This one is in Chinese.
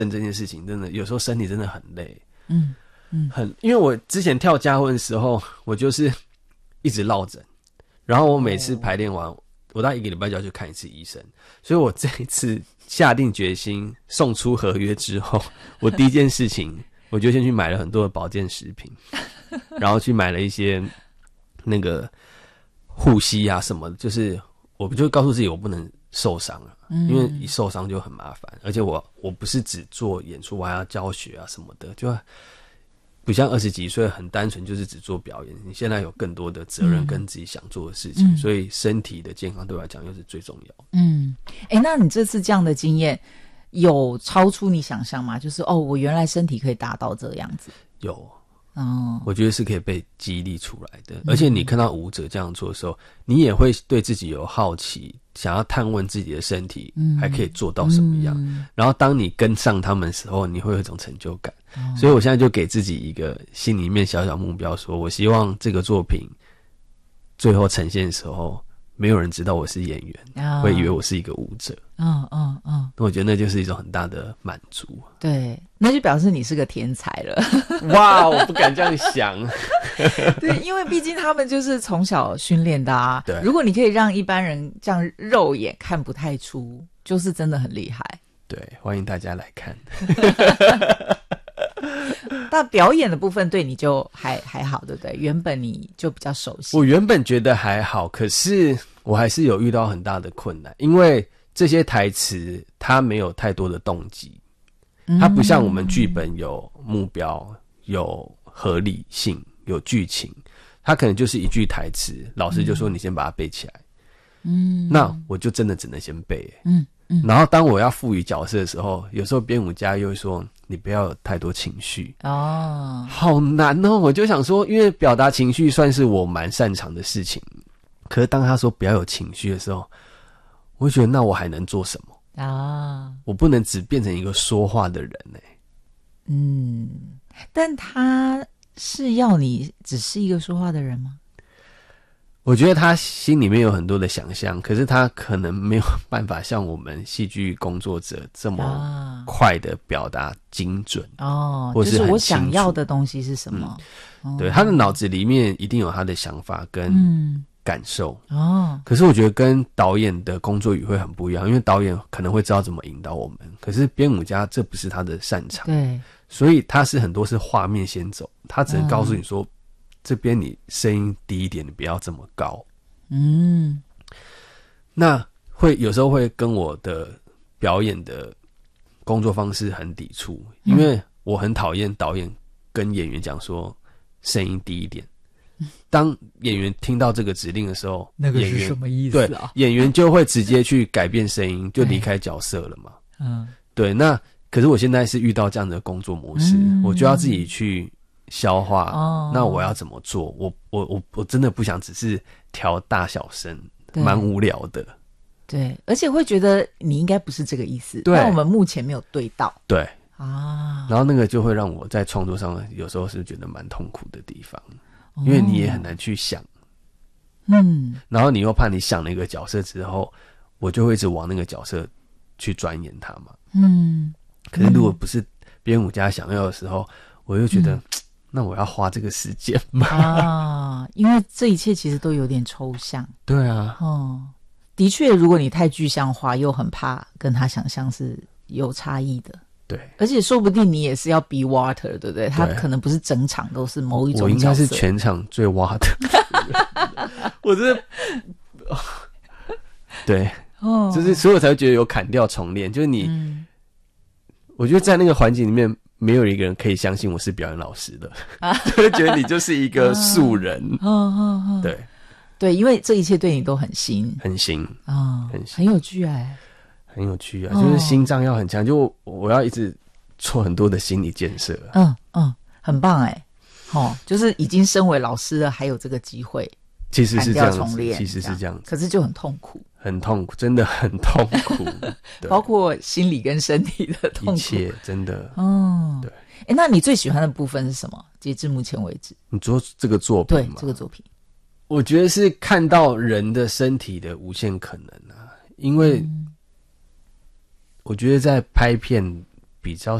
这件事情真的有时候身体真的很累。因为我之前跳家婚的时候，我就是一直落枕，然后我每次排练完，我大概1个礼拜就要去看一次医生，所以我这一次下定决心送出合约之后，我第一件事情我就先去买了很多的保健食品，然后去买了一些那个护膝啊什么的，就是我就告诉自己我不能受伤了，因为一受伤就很麻烦，而且我不是只做演出，我还要教学啊什么的，就不像20几岁很单纯就是只做表演，你现在有更多的责任跟自己想做的事情，所以身体的健康对我来讲又是最重要的。 那你这次这样的经验有超出你想象吗？就是我原来身体可以达到这样子。 有我觉得是可以被激励出来的，而且你看到舞者这样做的时候，你也会对自己有好奇，想要探问自己的身体还可以做到什么样，然后当你跟上他们的时候，你会有一种成就感。所以我现在就给自己一个心里面小小目标，说我希望这个作品最后呈现的时候，没有人知道我是演员，会以为我是一个舞者。我觉得那就是一种很大的满足。 对，那就表示你是个天才了。 哇，我不敢这样想。 对，因为毕竟他们就是从小训练的啊。 对， 如果你可以让一般人这样肉眼看不太出，就是真的很厉害。 对，欢迎大家来看。 但表演的部分对你就还好，对不对？原本你就比较熟悉。 我原本觉得还好，可是我还是有遇到很大的困难，因为这些台词它没有太多的动机，它不像我们剧本有目标、有合理性、有剧情，它可能就是一句台词，老师就说你先把它背起来。那我就真的只能先背。然后当我要赋予角色的时候，有时候编舞家又会说你不要有太多情绪。好难哦。我就想说，因为表达情绪算是我蛮擅长的事情，可是当他说不要有情绪的时候，我会觉得那我还能做什么我不能只变成一个说话的人但他是要你只是一个说话的人吗？ 我觉得他心里面有很多的想象，可是他可能没有办法像我们戏剧工作者这么快的表达精准或是很清楚， 就是我想要的东西是什么。 对，他的脑子里面一定有他的想法跟感受可是我觉得跟导演的工作语会很不一样，因为导演可能会知道怎么引导我们，可是编舞家这不是他的擅长。 对， 所以他是很多是画面先走，他只能告诉你说这边你声音低一点，你不要这么高。那有时候会跟我的表演的工作方式很抵触，因为我很讨厌导演跟演员讲说声音低一点。当演员听到这个指令的时候， 那个是什么意思啊？ 对，演员就会直接去改变声音，就离开角色了嘛。对，那可是我现在是遇到这样的工作模式，我就要自己去消化。那我要怎么做？我真的不想只是调大小声，蛮无聊的。 对，而且会觉得你应该不是这个意思。 对， 但我们目前没有对到。 对然后那个就会让我在创作上有时候是觉得蛮痛苦的地方，因为你也很难去想。然后你又怕你想了一个角色之后，我就会一直往那个角色去钻研它嘛。可是如果不是编舞家想要的时候，我又觉得那我要花这个时间嘛。 因为这一切其实都有点抽象。 对啊。 的确如果你太具象化，又很怕跟他想象是有差异的。对，而且说不定你也是要 be water， 对不对？他可能不是整场都是某一种角色。我应该是全场最 water。我真的对就是所以我才会觉得有砍掉重练，就是你我觉得在那个环境里面没有一个人可以相信我是表演老师的就会觉得你就是一个素人。对对，因为这一切对你都很新很新很有趣很有趣啊，就是心脏要很强，就我要一直做很多的心理建设。 很棒就是已经身为老师了，还有这个机会， 其实是这样重练， 其实是这样子， 可是就很痛苦， 很痛苦，真的很痛苦。 包括心理跟身体的痛苦， 一切真的。对。 那你最喜欢的部分是什么？截至目前为止， 你说这个作品吗？ 对，这个作品， 我觉得是看到人的身体的无限可能啊，因为我觉得在拍片比较